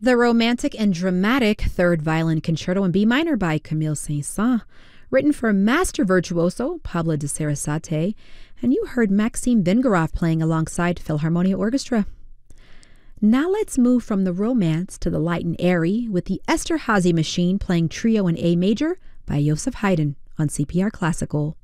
The romantic and dramatic Third Violin Concerto in B minor by Camille Saint-Saëns, written for master virtuoso Pablo de Sarasate, and you heard Maxim Vengerov playing alongside Philharmonia Orchestra. Now let's move from the romance to the light and airy with the Esterházy Machine playing Trio in A major by Joseph Haydn on CPR Classical.